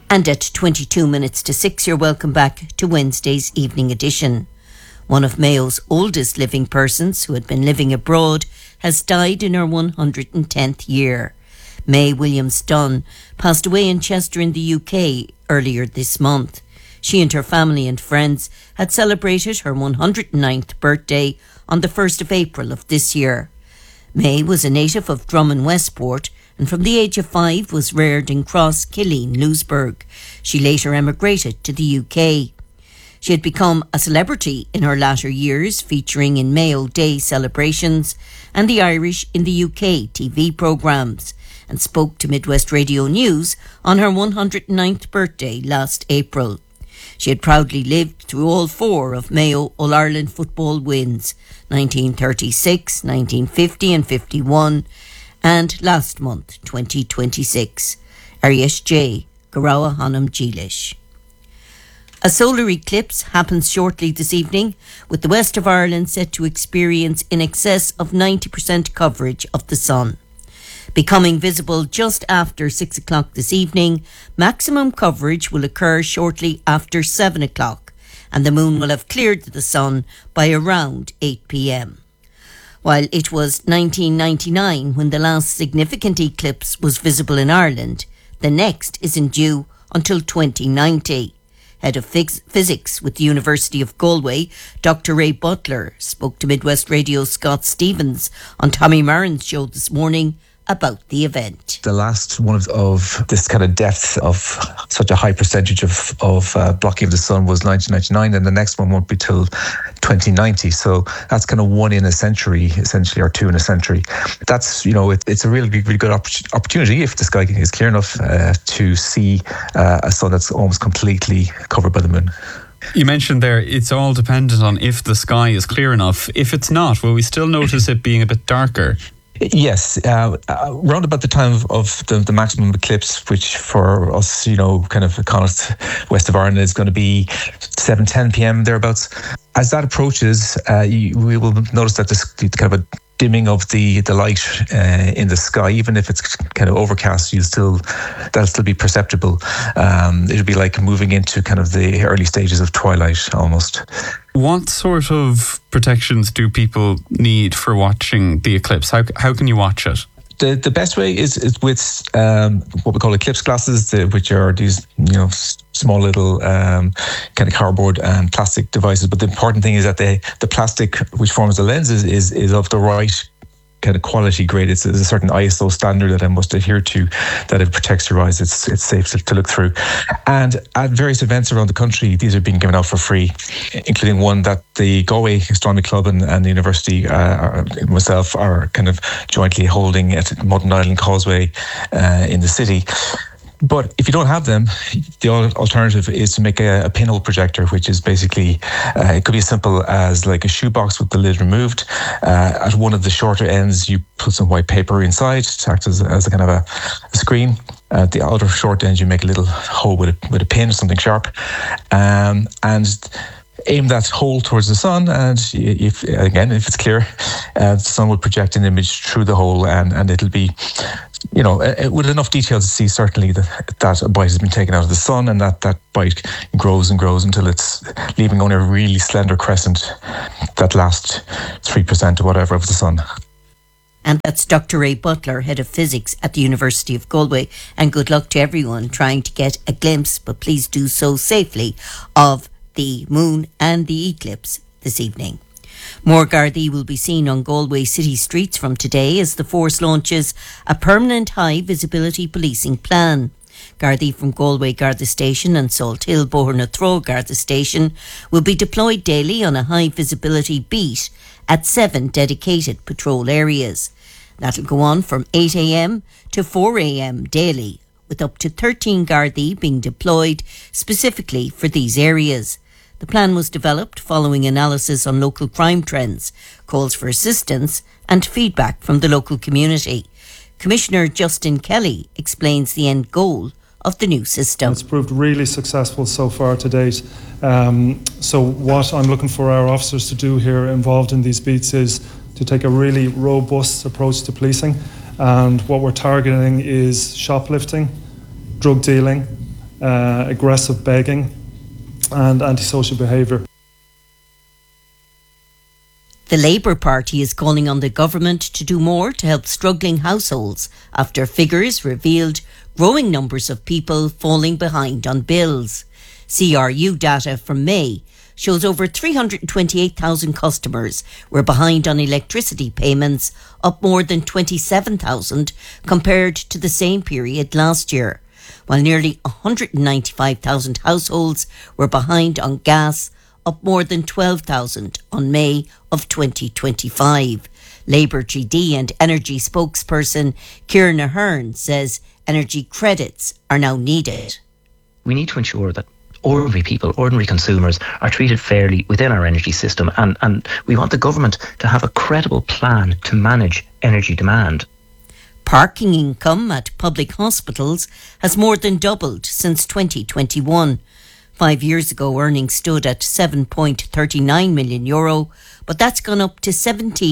And at 22 minutes to 6, you're welcome back to Wednesday's evening edition. One of Mayo's oldest living persons, who had been living abroad, has died in her 110th year. May Williams Dunn passed away in Chester in the UK earlier this month. She and her family and friends had celebrated her 109th birthday on the 1st of April of this year. May was a native of Drummond Westport, and from the age of 5 was reared in Cross, Killeen, Louisburgh. She later emigrated to the UK. She had become a celebrity in her latter years, featuring in Mayo Day celebrations and the Irish in the UK TV programmes, and spoke to Midwest Radio News on her 109th birthday last April. She had proudly lived through all 4 of Mayo All-Ireland football wins, 1936, 1950 and 51, and last month, 2026. Arias J. Garawa Hanam Jilish. A solar eclipse happens shortly this evening, with the west of Ireland set to experience in excess of 90% coverage of the sun. Becoming visible just after 6 o'clock this evening, maximum coverage will occur shortly after 7 o'clock, and the moon will have cleared the sun by around 8 p.m. While it was 1999 when the last significant eclipse was visible in Ireland, the next isn't due until 2090. Head of Physics with the University of Galway, Dr. Ray Butler, spoke to Midwest Radio's Scott Stevens on Tommy Marin's show this morning about the event. The last one of this kind of depth of such a high percentage of blocking of the sun was 1999, and the next one won't be till 2090. So that's kind of 1 in a century, essentially, or 2 in a century. That's, it's a really, really good opportunity, if the sky is clear enough, to see a sun that's almost completely covered by the moon. You mentioned there it's all dependent on if the sky is clear enough. If it's not, will we still notice it being a bit darker? Yes, around about the time of the maximum eclipse, which for us, kind of Connacht, west of Ireland, is going to be 7:10 p.m. thereabouts. As that approaches, we will notice that this kind of a dimming of the light in the sky, even if it's kind of overcast, that'll still be perceptible. It'll be like moving into kind of the early stages of twilight almost. What sort of protections do people need for watching the eclipse? How can you watch it? The best way is with what we call eclipse glasses, which are these small little kind of cardboard and plastic devices. But the important thing is that the plastic which forms the lens is of the right kind of quality grade. It's a certain ISO standard that I must adhere to, that it protects your eyes. It's safe to look through. And at various events around the country, these are being given out for free, including one that the Galway Astronomy Club and the university, myself, are kind of jointly holding at Modern Ireland Causeway in the city. But if you don't have them, the alternative is to make a pinhole projector, which is basically, it could be as simple as like a shoebox with the lid removed. At one of the shorter ends, you put some white paper inside to act as a kind of a screen. At the outer short end, you make a little hole with a pin or something sharp. And aim that hole towards the sun, and if it's clear, the sun will project an image through the hole, and it'll be, with enough detail to see certainly that a bite has been taken out of the sun, and that bite grows and grows until it's leaving only a really slender crescent, that last 3% or whatever of the sun. And that's Dr. Ray Butler, Head of Physics at the University of Galway. And good luck to everyone trying to get a glimpse, but please do so safely, of the moon and the eclipse this evening. More Gardaí will be seen on Galway city streets from today as the force launches a permanent high visibility policing plan. Gardaí from Galway Garda Station and Salt Hill Bohernathrow Garda Station will be deployed daily on a high visibility beat at 7 dedicated patrol areas. That'll go on from 8 a.m. to 4 a.m. daily, with up to 13 Gardaí being deployed specifically for these areas. The plan was developed following analysis on local crime trends, calls for assistance and feedback from the local community. Commissioner Justin Kelly explains the end goal of the new system. It's proved really successful so far to date. So what I'm looking for our officers to do here involved in these beats is to take a really robust approach to policing. And what we're targeting is shoplifting, drug dealing, aggressive begging and antisocial behaviour. The Labour Party is calling on the government to do more to help struggling households after figures revealed growing numbers of people falling behind on bills. CRU data from May shows over 328,000 customers were behind on electricity payments, up more than 27,000 compared to the same period last year, while nearly 195,000 households were behind on gas, up more than 12,000 on May of 2025. Labour GD and energy spokesperson Kieran Ahern says energy credits are now needed. We need to ensure that ordinary people, ordinary consumers are treated fairly within our energy system, and we want the government to have a credible plan to manage energy demand. Parking income at public hospitals has more than doubled since 2021. 5 years ago, earnings stood at €7.39 million, but that's gone up to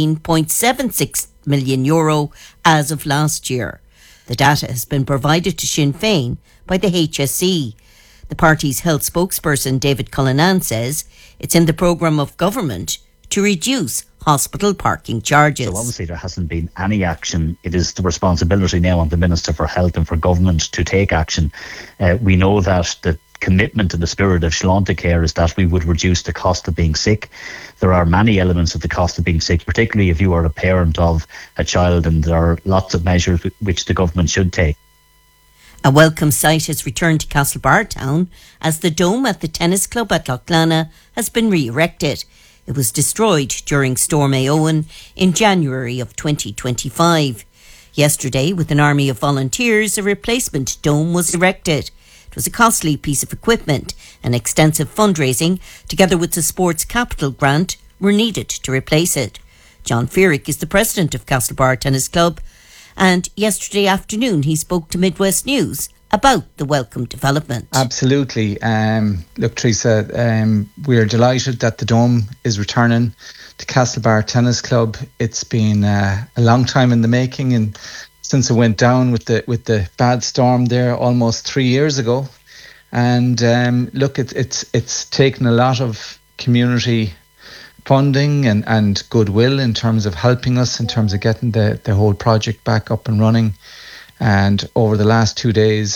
€17.76 million as of last year. The data has been provided to Sinn Féin by the HSE. The party's health spokesperson David Cullinan says it's in the programme of government to reduce hospital parking charges. So obviously there hasn't been any action. It is the responsibility now on the Minister for Health and for government to take action. We know that the commitment and the spirit of Sláinte Care is that we would reduce the cost of being sick. There are many elements of the cost of being sick, particularly if you are a parent of a child, and there are lots of measures which the government should take. A welcome sight has returned to Castlebar town as the dome at the tennis club at Loughlana has been re-erected. It was destroyed during Storm Éowyn in January of 2025. Yesterday, with an army of volunteers, a replacement dome was erected. It was a costly piece of equipment, and extensive fundraising, together with the Sports Capital Grant, were needed to replace it. John Fearick is the president of Castlebar Tennis Club, and yesterday afternoon he spoke to Midwest News about the welcome development. Absolutely. Look, Teresa, we are delighted that the dome is returning to Castlebar Tennis Club. It's been a long time in the making, and since it went down with the bad storm there almost 3 years ago. And look, it's taken a lot of community funding and goodwill in terms of helping us, in terms of getting the whole project back up and running. And over the last 2 days,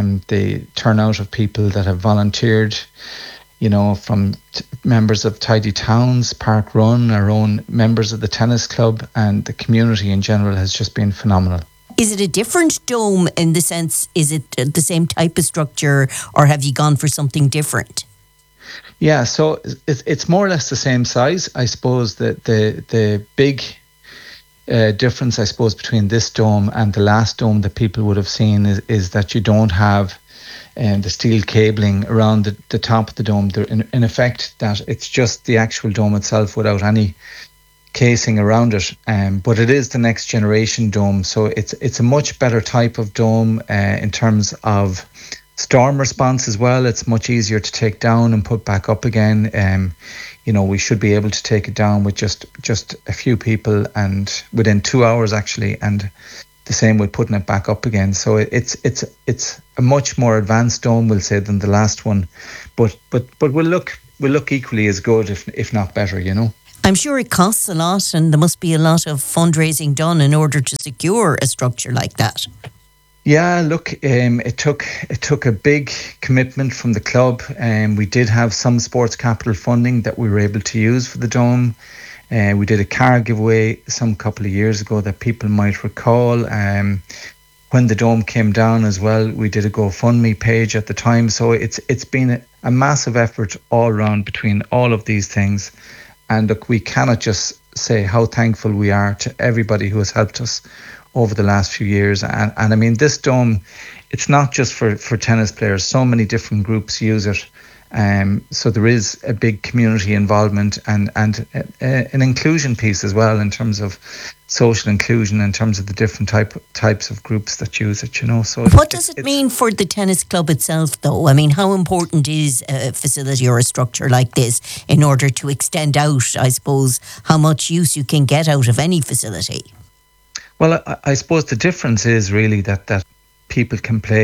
the turnout of people that have volunteered, you know, from members of Tidy Towns, Park Run, our own members of the tennis club, and the community in general has just been phenomenal. Is it a different dome in the sense, is it the same type of structure, or have you gone for something different? Yeah, so it's more or less the same size. I suppose that the big difference, I suppose, between this dome and the last dome that people would have seen is that you don't have the steel cabling around the top of the dome. In effect, that it's just the actual dome itself without any casing around it. But it is the next generation dome, so it's a much better type of dome in terms of storm response as well. It's much easier to take down and put back up again. You know, we should be able to take it down with just a few people, and within 2 hours actually, and the same with putting it back up again. So it's a much more advanced dome, we'll say, than the last one, but will look equally as good, if not better, you know. I'm sure it costs a lot, and there must be a lot of fundraising done in order to secure a structure like that. Yeah, look, it took a big commitment from the club. We did have some sports capital funding that we were able to use for the dome. We did a car giveaway some couple of years ago that people might recall. When the dome came down as well, we did a GoFundMe page at the time. So it's been a massive effort all around between all of these things. And look, we cannot just say how thankful we are to everybody who has helped us over the last few years. And I mean, this dome, it's not just for tennis players. So many different groups use it. So there is a big community involvement and an inclusion piece as well, in terms of social inclusion, in terms of the different types of groups that use it, you know. So what does it mean for the tennis club itself, though? I mean, how important is a facility or a structure like this in order to extend out, I suppose, how much use you can get out of any facility? Well, I suppose the difference is really that people can play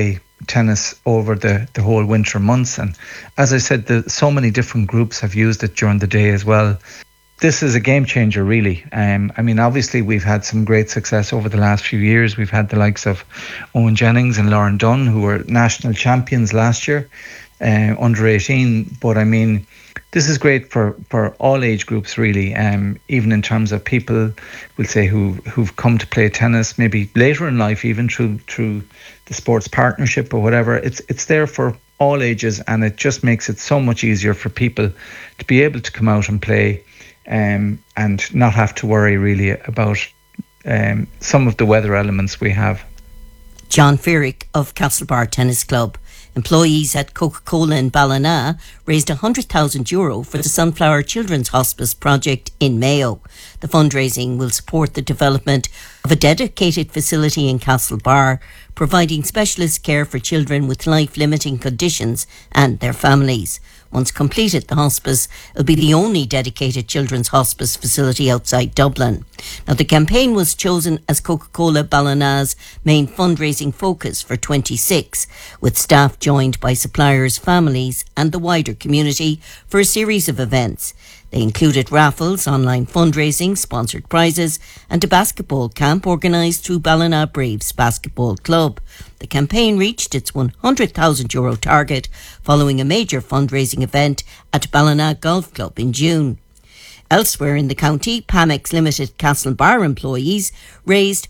tennis over the whole winter months. And as I said, so many different groups have used it during the day as well. This is a game changer, really. I mean, obviously, we've had some great success over the last few years. We've had the likes of Owen Jennings and Lauren Dunn, who were national champions last year, under 18. But I mean, this is great for all age groups, really. Even in terms of people, we'll say, who've come to play tennis, maybe later in life, even through the sports partnership or whatever. It's there for all ages, and it just makes it so much easier for people to be able to come out and play. And not have to worry really about some of the weather elements we have. John Fearick of Castlebar Tennis Club. Employees at Coca-Cola in Ballina raised €100,000 for the Sunflower Children's Hospice project in Mayo. The fundraising will support the development of a dedicated facility in Castlebar, providing specialist care for children with life-limiting conditions and their families. Once completed, the hospice will be the only dedicated children's hospice facility outside Dublin. Now, the campaign was chosen as Coca-Cola Ballina's main fundraising focus for 26, with staff joined by suppliers, families and the wider community for a series of events. They included raffles, online fundraising, sponsored prizes and a basketball camp organised through Ballina Braves Basketball Club. The campaign reached its €100,000 target following a major fundraising event at Ballina Golf Club in June. Elsewhere in the county, Pamex Limited Castlebar employees raised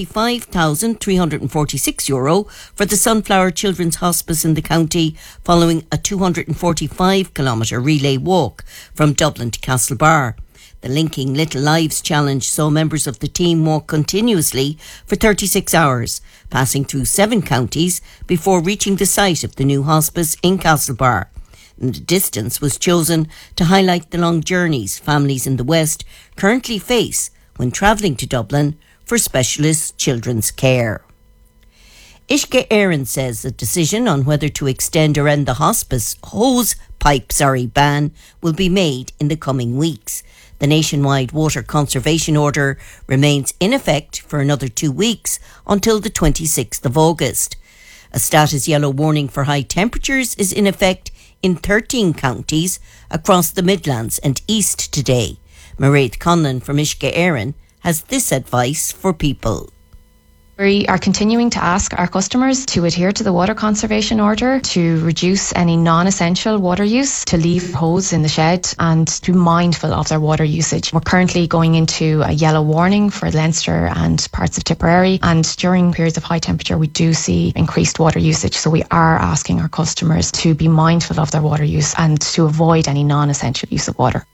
€45,346 for the Sunflower Children's Hospice in the county following a 245-kilometre relay walk from Dublin to Castlebar. The Linking Little Lives Challenge saw members of the team walk continuously for 36 hours, passing through 7 counties before reaching the site of the new hospice in Castlebar. And the distance was chosen to highlight the long journeys families in the West currently face when travelling to Dublin for specialist children's care. Uisce Éireann says the decision on whether to extend or end the hospice hose pipe ban will be made in the coming weeks. The nationwide water conservation order remains in effect for another 2 weeks until the 26th of August. A status yellow warning for high temperatures is in effect in 13 counties across the Midlands and East today. Mairead Conlon from Uisce Éireann has this advice for people. We are continuing to ask our customers to adhere to the water conservation order, to reduce any non-essential water use, to leave hose in the shed and to be mindful of their water usage. We're currently going into a yellow warning for Leinster and parts of Tipperary, and during periods of high temperature we do see increased water usage, so we are asking our customers to be mindful of their water use and to avoid any non-essential use of water.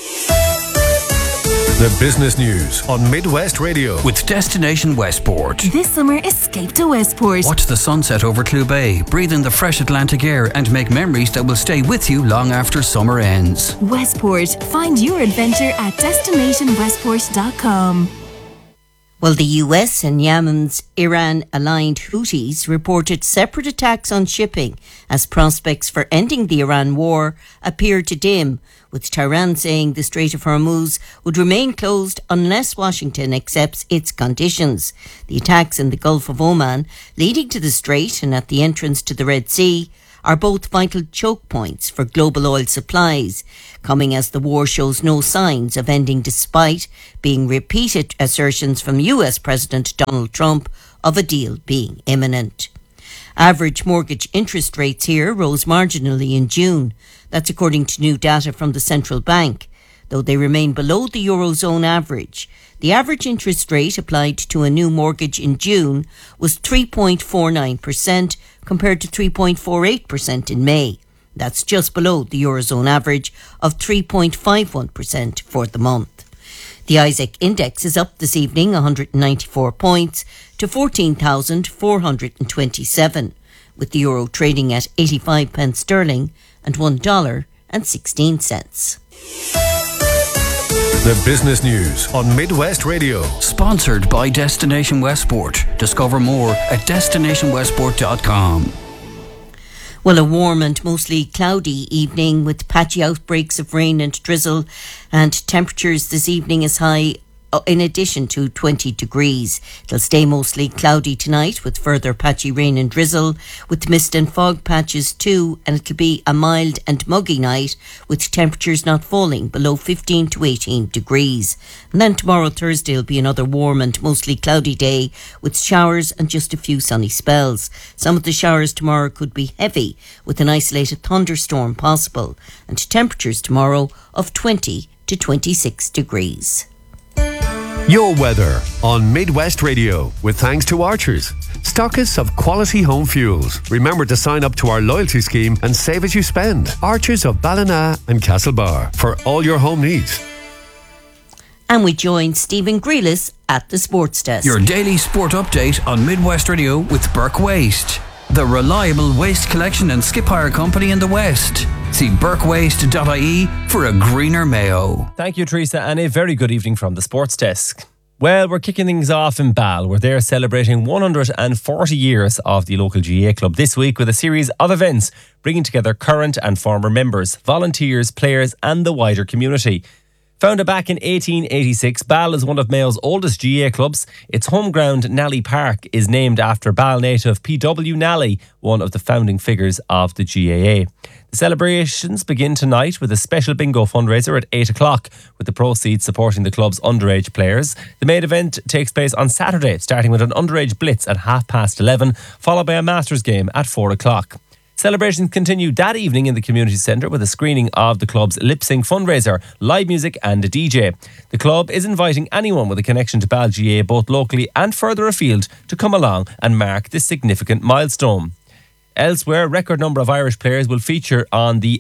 The business news on Midwest Radio with Destination Westport. This summer, escape to Westport. Watch the sunset over Clew Bay, breathe in the fresh Atlantic air and make memories that will stay with you long after summer ends. Westport. Find your adventure at destinationwestport.com. Well, the US and Yemen's Iran-aligned Houthis reported separate attacks on shipping as prospects for ending the Iran war appear to dim, with Tehran saying the Strait of Hormuz would remain closed unless Washington accepts its conditions. The attacks in the Gulf of Oman, leading to the Strait and at the entrance to the Red Sea, are both vital choke points for global oil supplies, coming as the war shows no signs of ending despite being repeated assertions from US President Donald Trump of a deal being imminent. Average mortgage interest rates here rose marginally in June. That's according to new data from the central bank, though they remain below the Eurozone average. The average interest rate applied to a new mortgage in June was 3.49% compared to 3.48% in May. That's just below the Eurozone average of 3.51% for the month. The Isaac Index is up this evening 194 points to 14,427, with the euro trading at 85 pence sterling and $1.16. The business news on Midwest Radio. Sponsored by Destination Westport. Discover more at destinationwestport.com. Well, a warm and mostly cloudy evening with patchy outbreaks of rain and drizzle, and temperatures this evening as high in addition to 20 degrees. It'll stay mostly cloudy tonight with further patchy rain and drizzle, with mist and fog patches too, and it'll be a mild and muggy night with temperatures not falling below 15 to 18 degrees. And then tomorrow, Thursday, will be another warm and mostly cloudy day with showers and just a few sunny spells. Some of the showers tomorrow could be heavy with an isolated thunderstorm possible, and temperatures tomorrow of 20 to 26 degrees. Your weather on Midwest Radio, with thanks to Archers, stockists of quality home fuels. Remember to sign up to our loyalty scheme and save as you spend. Archers of Ballina and Castlebar for all your home needs. And we join Stephen Grealis at the Sports Desk. Your daily sport update on Midwest Radio with Burke Waste, the reliable waste collection and skip hire company in the West. See burkewaste.ie for a greener Mayo. Thank you, Teresa, and a very good evening from the Sports Desk. Well, we're kicking things off in Ball, where they're celebrating 140 years of the local GAA club this week with a series of events bringing together current and former members, volunteers, players and the wider community. Founded back in 1886, Ball is one of Mayo's oldest GAA clubs. Its home ground, Nally Park, is named after Ball native P.W. Nally, one of the founding figures of the GAA. The celebrations begin tonight with a special bingo fundraiser at 8 o'clock, with the proceeds supporting the club's underage players. The main event takes place on Saturday, starting with an underage blitz at 11:30, followed by a Masters game at 4 o'clock. Celebrations continue that evening in the community centre with a screening of the club's lip sync fundraiser, live music and a DJ. The club is inviting anyone with a connection to Ball GAA, both locally and further afield, to come along and mark this significant milestone. Elsewhere, a record number of Irish players will feature on the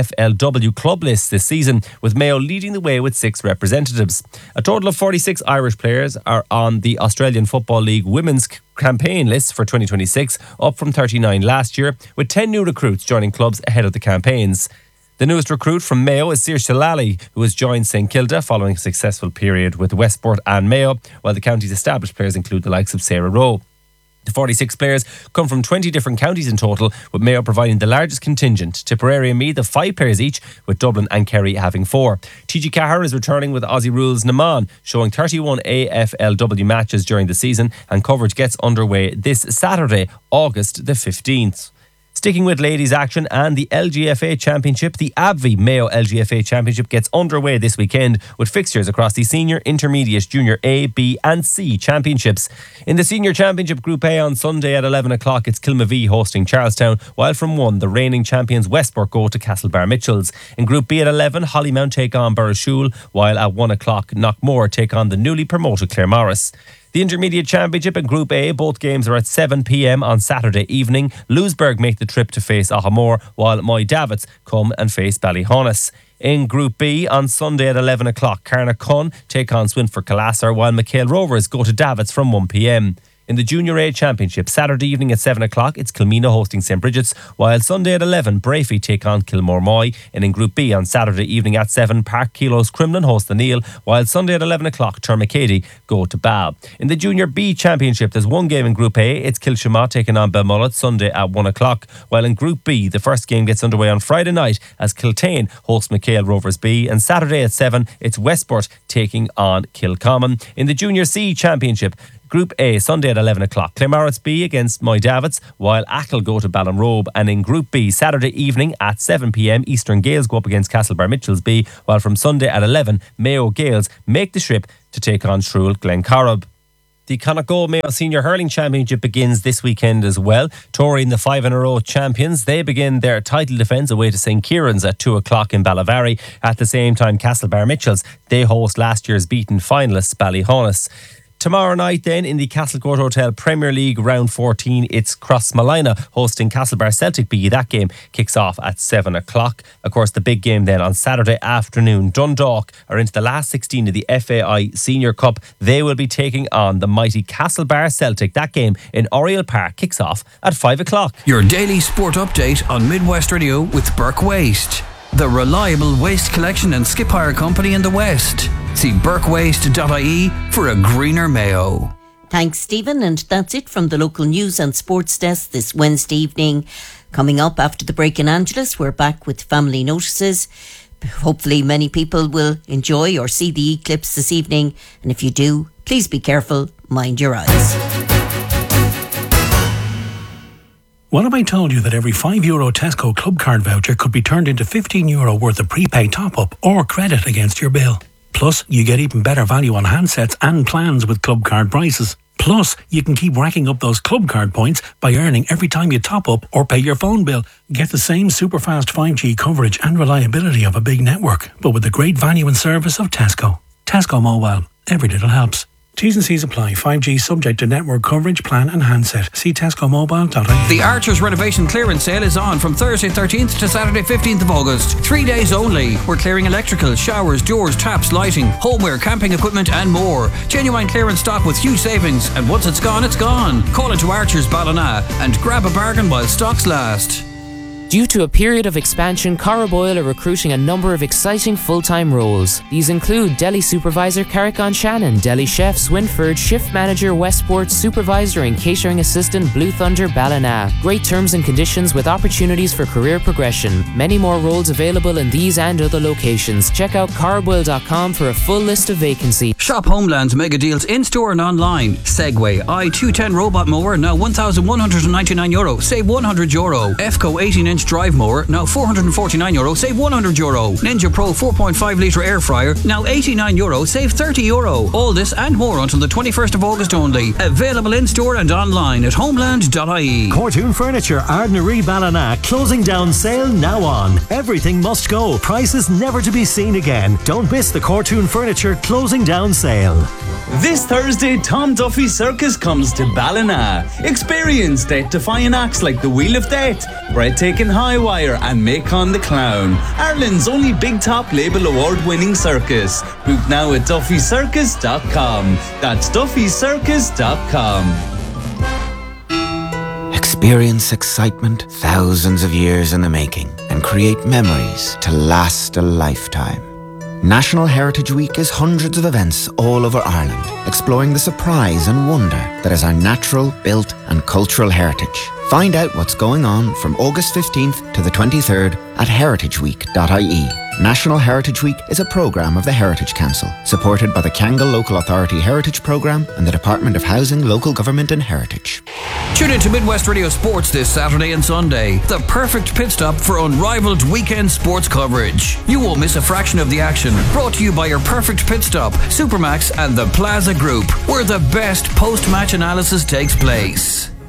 AFLW club list this season, with Mayo leading the way with 6 representatives. A total of 46 Irish players are on the Australian Football League women's campaign list for 2026, up from 39 last year, with 10 new recruits joining clubs ahead of the campaigns. The newest recruit from Mayo is Saoirse Lally, who has joined St Kilda following a successful period with Westport and Mayo, while the county's established players include the likes of Sarah Rowe. The 46 players come from 20 different counties in total, with Mayo providing the largest contingent. Tipperary and Meath have 5 players each, with Dublin and Kerry having 4. TG Cahir is returning with Aussie Rules Naman, showing 31 AFLW matches during the season, and coverage gets underway this Saturday, August the 15th. Sticking with ladies action and the LGFA Championship, the ABVI Mayo LGFA Championship gets underway this weekend with fixtures across the Senior, Intermediate, Junior A, B and C Championships. In the Senior Championship Group A on Sunday at 11 o'clock, it's Kilmavee hosting Charlestown, while from 1, the reigning champions Westport go to Castlebar Mitchells. In Group B at 11, Hollymount take on Burrishoole, while at 1 o'clock, Knockmore take on the newly promoted Claremorris. The Intermediate Championship in Group A, both games are at 7 p.m. on Saturday evening. Louisburg make the trip to face Ahamore, while Moy Davits come and face Ballyhonus. In Group B, on Sunday at 11 o'clock, Carnacon take on Swinford Calasser, while McHale Rovers go to Davits from 1 p.m. In the Junior A Championship, Saturday evening at 7 o'clock, it's Kilmina hosting St Bridget's, while Sunday at 11, Brafey take on Kilmore Moy. And in Group B on Saturday evening at 7, Park Kilos Crumlin host the Neil, while Sunday at 11 o'clock, Termacady go to Ball. In the Junior B Championship, there's one game in Group A, it's Kilshama taking on Belmullet Sunday at 1 o'clock, while in Group B, the first game gets underway on Friday night as Kiltane hosts McHale Rovers B, and Saturday at 7, it's Westport taking on Kilcommon. In the Junior C Championship, Group A, Sunday at 11 o'clock, Claremorris B against Moy Davits, while Achill go to Ballinrobe. And in Group B, Saturday evening at 7 p.m, Eastern Gales go up against Castlebar Mitchells B, while from Sunday at 11, Mayo Gales make the trip to take on Shrule Glencorrib. The Connacht Mayo Senior Hurling Championship begins this weekend as well. Tory and the 5-in-a-row champions, they begin their title defence away to St Kieran's at 2 o'clock in Ballavary. At the same time, Castlebar Mitchells, they host last year's beaten finalists Ballyhonus. Tomorrow night then in the Castlecourt Hotel Premier League Round 14, it's Crossmalina hosting Castlebar Celtic B. That game kicks off at 7 o'clock. Of course, the big game then on Saturday afternoon, Dundalk are into the last 16 of the FAI Senior Cup. They will be taking on the mighty Castlebar Celtic. That game in Oriel Park kicks off at 5 o'clock. Your daily sport update on Midwest Radio with Burke Waste, the reliable waste collection and skip hire company in the West. See burkewaste.ie for a greener Mayo. Thanks, Stephen, and that's it from the local news and sports desk this Wednesday evening. Coming up after the break in Angeles, we're back with family notices. Hopefully many people will enjoy or see the eclipse this evening, and if you do, please be careful, mind your eyes. What if I told you that every €5 Tesco Club Card voucher could be turned into €15 worth of prepaid top-up or credit against your bill? Plus, you get even better value on handsets and plans with Club Card prices. Plus, you can keep racking up those Club Card points by earning every time you top up or pay your phone bill. Get the same super fast 5G coverage and reliability of a big network, but with the great value and service of Tesco. Tesco Mobile. Every little helps. T's and C's apply. 5G subject to network coverage, plan and handset. See tescomobile.ie. The Archers renovation clearance sale is on from Thursday 13th to Saturday 15th of August. 3 days only. We're clearing electrical, showers, doors, taps, lighting, homeware, camping equipment and more. Genuine clearance stock with huge savings, and once it's gone, it's gone. Call into Archers Ballina and grab a bargain while stocks last. Due to a period of expansion, Carraboyle are recruiting a number of exciting full-time roles. These include Deli Supervisor Carrick-on Shannon, Deli Chef Swinford, Shift Manager Westport, Supervisor and Catering Assistant Blue Thunder Ballina. Great terms and conditions with opportunities for career progression. Many more roles available in these and other locations. Check out carraboyle.com for a full list of vacancies. Shop Homeland's mega deals in-store and online. Segway i210 robot mower now €1,199, save €100. EFCO 18-inch drive mower now €449, save €100. Ninja Pro 4.5 litre air fryer now €89, save €30. All this and more until the 21st of August only. Available in store and online at homeland.ie. Cortoon Furniture, Ardnaree Ballina, closing down sale now on. Everything must go. Prices never to be seen again. Don't miss the Cortoon Furniture closing down sale. This Thursday, Tom Duffy Circus comes to Ballina. Experience death-defying acts like the Wheel of Death, Breathtaking High Wire and Macon the Clown. Ireland's only Big Top Label award-winning circus. Book now at duffycircus.com. That's duffycircus.com. Experience excitement thousands of years in the making and create memories to last a lifetime. National Heritage Week is hundreds of events all over Ireland, exploring the surprise and wonder that is our natural, built and cultural heritage. Find out what's going on from August 15th to the 23rd at heritageweek.ie. National Heritage Week is a programme of the Heritage Council, supported by the Kangol Local Authority Heritage Programme and the Department of Housing, Local Government and Heritage. Tune in to Midwest Radio Sports this Saturday and Sunday. The perfect pit stop for unrivaled weekend sports coverage. You won't miss a fraction of the action. Brought to you by your perfect pit stop, Supermax and the Plaza Group, where the best post-match analysis takes place.